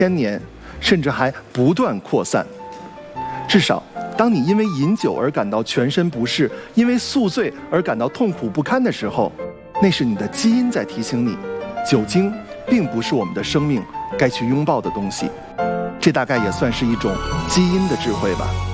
1000年，甚至还不断扩散。至少，当你因为饮酒而感到全身不适，因为宿醉而感到痛苦不堪的时候，那是你的基因在提醒你，酒精并不是我们的生命该去拥抱的东西。这大概也算是一种基因的智慧吧。